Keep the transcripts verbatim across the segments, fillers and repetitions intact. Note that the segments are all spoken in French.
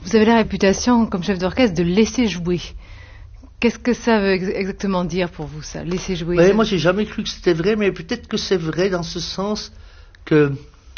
Vous avez la réputation, comme chef d'orchestre, de laisser jouer. Qu'est-ce que ça veut ex- exactement dire pour vous, ça, laisser jouer? Ouais, ça... moi, j'ai jamais cru que c'était vrai, mais peut-être que c'est vrai dans ce sens que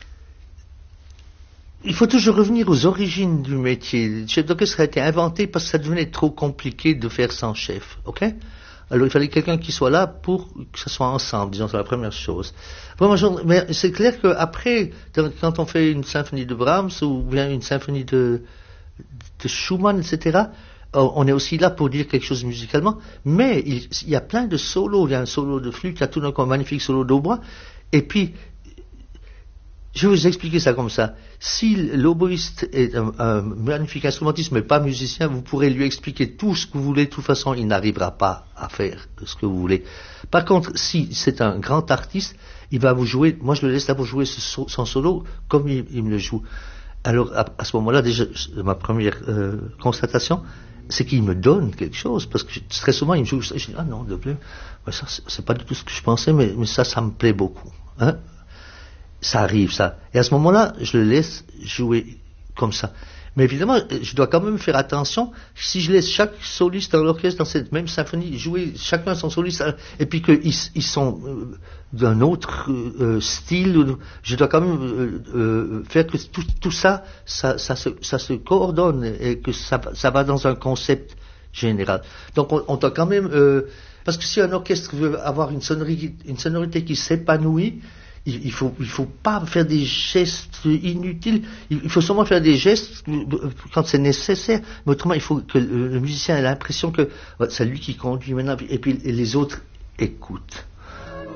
il faut toujours revenir aux origines du métier. Le chef d'orchestre a été inventé parce que ça devenait trop compliqué de faire sans chef, ok? Alors il fallait quelqu'un qui soit là pour que ça soit ensemble, disons, c'est la première chose. Première chose, mais c'est clair qu'après, quand on fait une symphonie de Brahms ou bien une symphonie de, de Schumann, et cetera, on est aussi là pour dire quelque chose musicalement, mais il, il y a plein de solos. Il y a un solo de flûte, il y a tout d'un coup un magnifique solo d'hautbois, et puis je vais vous expliquer ça comme ça. Si l'oboïste est un, un magnifique instrumentiste mais pas musicien, vous pourrez lui expliquer tout ce que vous voulez. De toute façon, il n'arrivera pas à faire ce que vous voulez. Par contre, si c'est un grand artiste, il va vous jouer, moi je le laisse d'abord jouer ce, son solo comme il, il me le joue. Alors à, à ce moment-là, déjà, ma première euh, constatation, c'est qu'il me donne quelque chose, parce que très souvent il me joue, je dis, ah non, de plus, ça c'est pas du tout ce que je pensais, mais, mais ça, ça me plaît beaucoup. Hein? Ça arrive, ça. Et à ce moment-là, je le laisse jouer comme ça. Mais évidemment, je dois quand même faire attention, si je laisse chaque soliste dans l'orchestre, dans cette même symphonie, jouer chacun son soliste, et puis qu'ils ils sont euh, d'un autre euh, style, je dois quand même euh, euh, faire que tout, tout ça, ça, ça, se, ça se coordonne, et que ça, ça va dans un concept général. Donc on, on doit quand même... Euh, parce que si un orchestre veut avoir une sonorité, une sonorité qui s'épanouit, il, il faut, il faut pas faire des gestes inutiles. Il, il faut seulement faire des gestes quand c'est nécessaire. Mais autrement, il faut que le, le musicien ait l'impression que c'est lui qui conduit maintenant, et puis et les autres écoutent.